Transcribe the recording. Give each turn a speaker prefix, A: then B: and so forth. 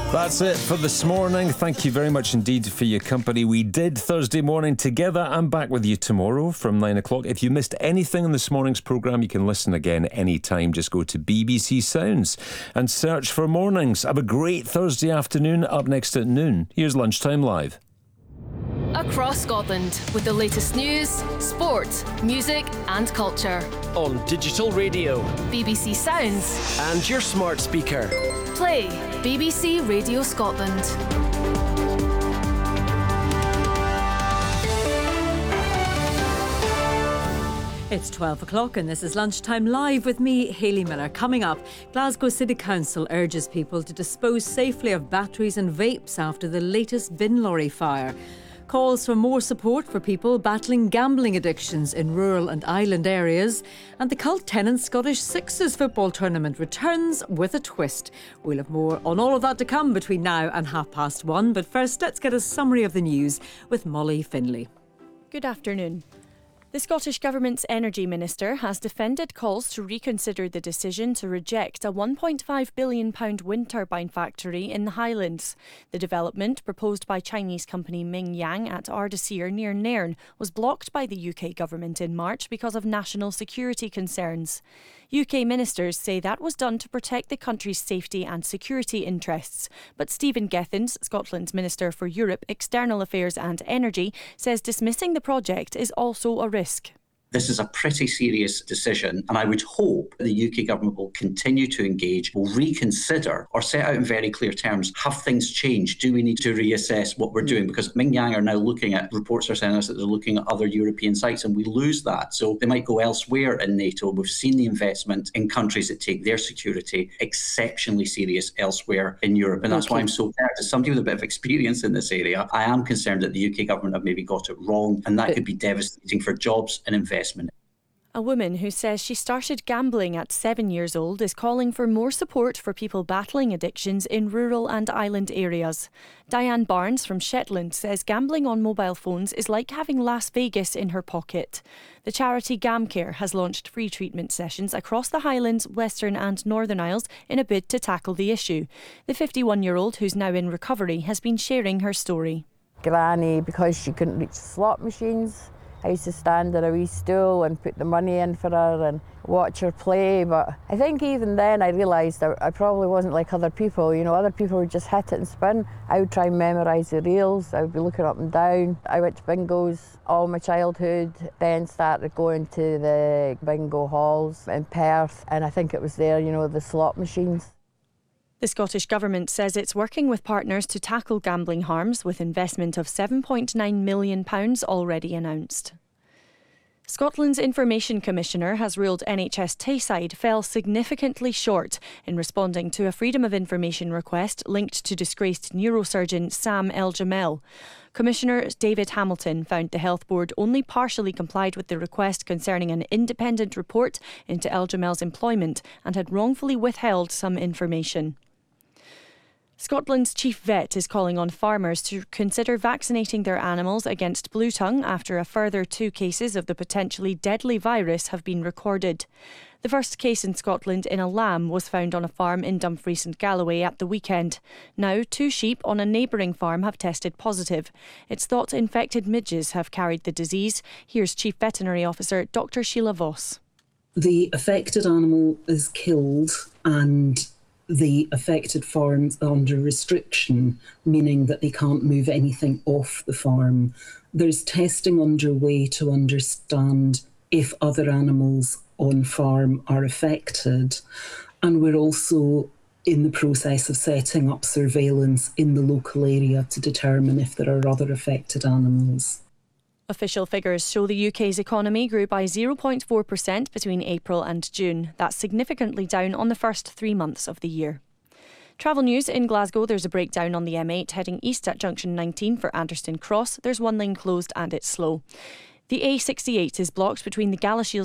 A: That's it for this morning. Thank you very much indeed for your company. We did Thursday morning together. I'm back with you tomorrow from 9 o'clock. If you missed anything in this morning's programme, you can listen again anytime. Just go to BBC Sounds and search for Mornings. Have a great Thursday afternoon. Up next at noon, here's Lunchtime Live.
B: Across Scotland with the latest news, sport, music and culture.
C: On digital radio,
B: BBC Sounds
C: and your smart speaker.
B: Play BBC Radio Scotland.
D: It's 12 o'clock and this is Lunchtime Live with me, Hayley Miller. Coming up, Glasgow City Council urges people to dispose safely of batteries and vapes after the latest bin lorry fire. Calls for more support for people battling gambling addictions in rural and island areas. And the Cult Tennant Scottish Sixes football tournament returns with a twist. We'll have more on all of that to come between now and 1:30. But first, let's get a summary of the news with Molly Finlay.
E: Good afternoon. The Scottish Government's Energy Minister has defended calls to reconsider the decision to reject a £1.5 billion wind turbine factory in the Highlands. The development, proposed by Chinese company Mingyang at Ardersier near Nairn, was blocked by the UK Government in March because of national security concerns. UK ministers say that was done to protect the country's safety and security interests. But Stephen Gethins, Scotland's Minister for Europe, External Affairs and Energy, says dismissing the project is also a risk.
F: This is a pretty serious decision, and I would hope the UK government will continue to engage, will reconsider or set out in very clear terms, have things changed? Do we need to reassess what we're doing? Because Mingyang are now looking at, reports are telling us that they're looking at other European sites, and we lose that. So they might go elsewhere in NATO. We've seen the investment in countries that take their security exceptionally serious elsewhere in Europe, and that's why I'm so concerned. As somebody with a bit of experience in this area, I am concerned that the UK government have maybe got it wrong, and that could be devastating for jobs and investment.
E: A woman who says she started gambling at 7 years old is calling for more support for people battling addictions in rural and island areas. Diane Barnes from Shetland says gambling on mobile phones is like having Las Vegas in her pocket. The charity GamCare has launched free treatment sessions across the Highlands, Western and Northern Isles in a bid to tackle the issue. The 51-year-old, who's now in recovery, has been sharing her story.
G: Granny, because she couldn't reach slot machines, I used to stand on a wee stool and put the money in for her and watch her play. But I think even then I realised I probably wasn't like other people. You know, other people would just hit it and spin. I would try and memorise the reels. I would be looking up and down. I went to bingos all my childhood, then started going to the bingo halls in Perth. And I think it was there, you know, the slot machines.
E: The Scottish Government says it's working with partners to tackle gambling harms with investment of £7.9 million already announced. Scotland's Information Commissioner has ruled NHS Tayside fell significantly short in responding to a Freedom of Information request linked to disgraced neurosurgeon Sam El-Jamel. Commissioner David Hamilton found the Health Board only partially complied with the request concerning an independent report into El-Jamel's employment and had wrongfully withheld some information. Scotland's chief vet is calling on farmers to consider vaccinating their animals against blue tongue after a further 2 cases of the potentially deadly virus have been recorded. The first case in Scotland in a lamb was found on a farm in Dumfries and Galloway at the weekend. Now 2 sheep on a neighbouring farm have tested positive. It's thought infected midges have carried the disease. Here's Chief Veterinary Officer Dr Sheila Voss.
H: The affected animal is killed and the affected farms are under restriction, meaning that they can't move anything off the farm. There's testing underway to understand if other animals on farm are affected. And we're also in the process of setting up surveillance in the local area to determine if there are other affected animals.
E: Official figures show the UK's economy grew by 0.4% between April and June. That's significantly down on the first 3 months of the year. Travel news in Glasgow, there's a breakdown on the M8 heading east at junction 19 for Anderston Cross. There's 1 lane closed and it's slow. The A68 is blocked between the Galashiels